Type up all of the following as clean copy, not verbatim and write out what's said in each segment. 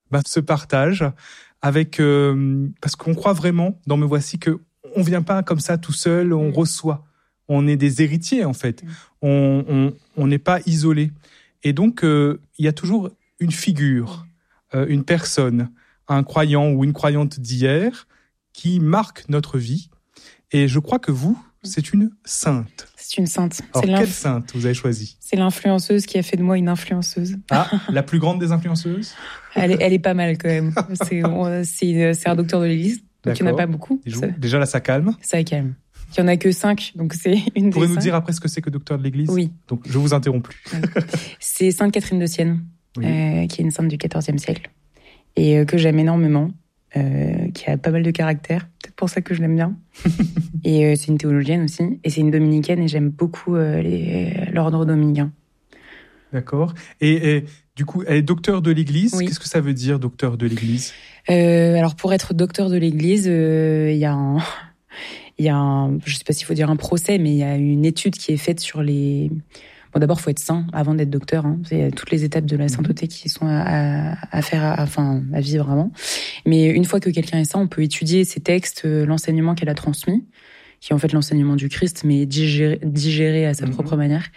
ce partage avec parce qu'on croit vraiment dans Me Voici que on vient pas comme ça tout seul, on reçoit. On est des héritiers en fait. On n'est pas isolé. Et donc il y a toujours une figure, une personne, un croyant ou une croyante d'hier qui marque notre vie. Et je crois que vous, c'est une sainte. C'est une sainte. Alors, quelle sainte vous avez choisi ? C'est l'influenceuse qui a fait de moi une influenceuse. Ah, la plus grande des influenceuses ? Elle est pas mal quand même. C'est un docteur de l'église, donc il n'y en a pas beaucoup. Déjà là, ça calme. Ça calme. Il n'y en a que 5, donc c'est une des 5. Vous pourrez nous dire après ce que c'est que docteur de l'église ? Oui. Donc je vous interromps plus. C'est Sainte Catherine de Sienne, qui est une sainte du XIVe siècle, et que j'aime énormément. Qui a pas mal de caractère, peut-être pour ça que je l'aime bien. Et c'est une théologienne aussi, et c'est une dominicaine, et j'aime beaucoup l'ordre dominicain. D'accord. Et du coup, elle est docteur de l'Église. Oui. Qu'est-ce que ça veut dire, docteur de l'Église ? Alors, pour être docteur de l'Église, il y a un, je sais pas s'il faut dire un procès, mais il y a une étude qui est faite sur les... Bon, d'abord, faut être saint avant d'être docteur. C'est toutes les étapes de la sainteté qui sont à faire, à vivre avant. Mais une fois que quelqu'un est saint, on peut étudier ses textes, l'enseignement qu'elle a transmis, qui est en fait l'enseignement du Christ, mais digéré à sa propre manière.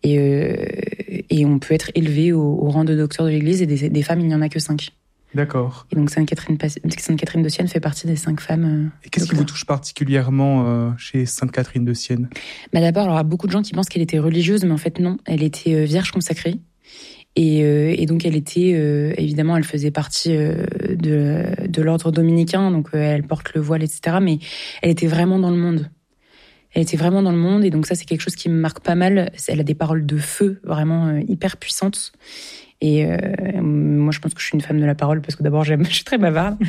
Et on peut être élevé au rang de docteur de l'Église. Et des femmes, il n'y en a que 5. D'accord. Et donc Sainte Catherine de Sienne fait partie des 5 femmes. Et qu'est-ce qui vous touche particulièrement chez Sainte Catherine de Sienne ? D'abord, alors, il y a beaucoup de gens qui pensent qu'elle était religieuse, mais en fait non, elle était vierge consacrée. Et donc elle était, évidemment, elle faisait partie de l'ordre dominicain, donc elle porte le voile, etc. Mais elle était vraiment dans le monde. Elle était vraiment dans le monde, et donc ça, c'est quelque chose qui me marque pas mal. Elle a des paroles de feu, vraiment hyper puissantes. Et moi, je pense que je suis une femme de la parole parce que d'abord, je suis très bavarde.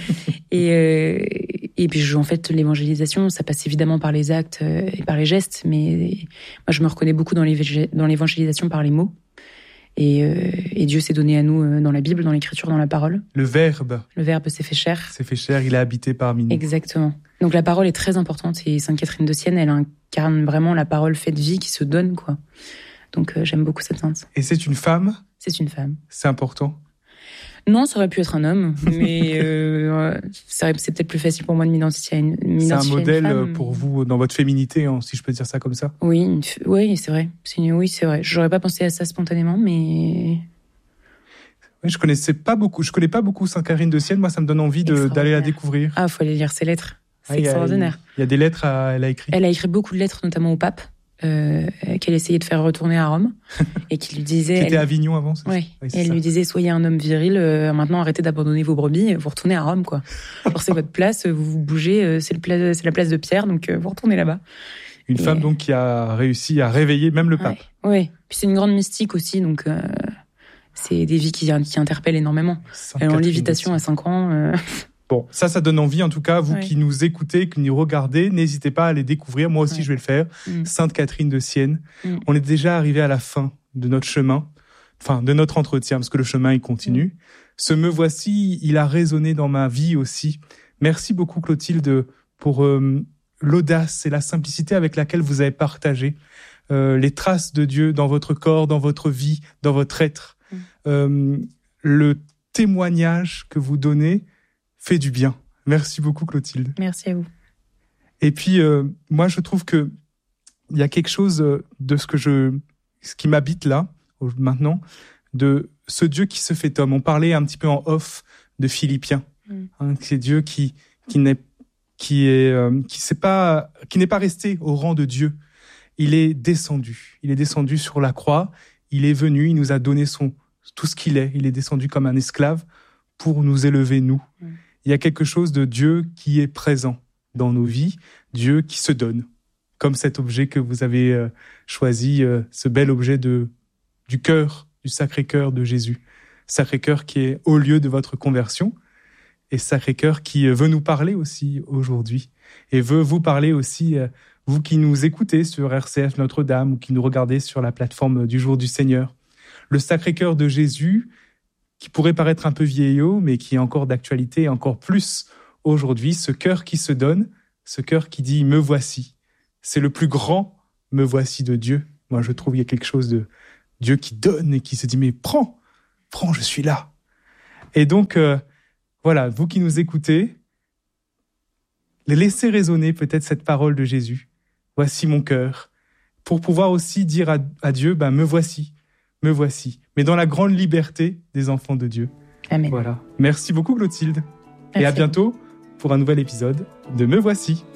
Et puis, en fait, l'évangélisation, ça passe évidemment par les actes et par les gestes. Mais moi, je me reconnais beaucoup dans l'évangélisation par les mots. Et Dieu s'est donné à nous dans la Bible, dans l'Écriture, dans la parole. Le Verbe s'est fait chair. S'est fait chair, il a habité parmi nous. Exactement. Donc la parole est très importante. Et Sainte Catherine de Sienne, elle incarne vraiment la parole faite vie qui se donne, quoi. Donc j'aime beaucoup cette sainte. Et c'est une femme ? C'est une femme. C'est important ? Non, ça aurait pu être un homme, mais c'est peut-être plus facile pour moi de m'identifier à une femme. C'est un modèle pour vous dans votre féminité, hein, si je peux dire ça comme ça ? Oui, c'est vrai. Oui, c'est vrai. J'aurais pas pensé à ça spontanément, mais... Oui, je connais pas beaucoup Sainte Catherine de Sienne. Moi, ça me donne envie d'aller la découvrir. Ah, faut aller lire ses lettres. C'est extraordinaire. Il y a des lettres elle a écrites. Elle a écrit beaucoup de lettres, notamment au pape. Qu'elle essayait de faire retourner à Rome et qui lui disait... Qui était à Avignon avant, c'est ça ? Oui, elle lui disait, soyez un homme viril, maintenant arrêtez d'abandonner vos brebis, vous retournez à Rome, quoi. Alors c'est votre place, vous bougez, c'est la place de Pierre, donc vous retournez là-bas. Une femme donc qui a réussi à réveiller même le pape. Oui, puis c'est une grande mystique aussi, donc c'est des vies qui interpellent énormément. Elle est en lévitation à 5 ans... Bon, ça donne envie, en tout cas, vous qui nous écoutez, qui nous regardez, n'hésitez pas à les découvrir. Moi aussi, je vais le faire. Sainte Catherine de Sienne. On est déjà arrivé à la fin de notre chemin, de notre entretien, parce que le chemin, il continue. Ce Me Voici, il a résonné dans ma vie aussi. Merci beaucoup, Clotilde, pour l'audace et la simplicité avec laquelle vous avez partagé les traces de Dieu dans votre corps, dans votre vie, dans votre être. Le témoignage que vous donnez fait du bien. Merci beaucoup, Clotilde. Merci à vous. Et puis, moi, je trouve que il y a quelque chose de ce qui m'habite là, maintenant, de ce Dieu qui se fait homme. On parlait un petit peu en off de Philippiens. C'est Dieu qui n'est pas resté au rang de Dieu. Il est descendu. Il est descendu sur la croix. Il est venu. Il nous a donné tout ce qu'il est. Il est descendu comme un esclave pour nous élever, nous. Il y a quelque chose de Dieu qui est présent dans nos vies, Dieu qui se donne, comme cet objet que vous avez choisi, ce bel objet du cœur, du Sacré-Cœur de Jésus. Sacré-Cœur qui est au lieu de votre conversion, et Sacré-Cœur qui veut nous parler aussi aujourd'hui, et veut vous parler aussi, vous qui nous écoutez sur RCF Notre-Dame, ou qui nous regardez sur la plateforme du Jour du Seigneur. Le Sacré-Cœur de Jésus, qui pourrait paraître un peu vieillot, mais qui est encore d'actualité, encore plus aujourd'hui, ce cœur qui se donne, ce cœur qui dit « me voici ». C'est le plus grand « me voici » de Dieu. Moi, je trouve qu'il y a quelque chose de Dieu qui donne et qui se dit « mais prends, je suis là ». Et donc, voilà, vous qui nous écoutez, laissez résonner peut-être cette parole de Jésus. Voici mon cœur. Pour pouvoir aussi dire à Dieu, me voici, mais dans la grande liberté des enfants de Dieu. Amen. Voilà. Merci beaucoup Clotilde. Merci. Et à bientôt pour un nouvel épisode de Me Voici.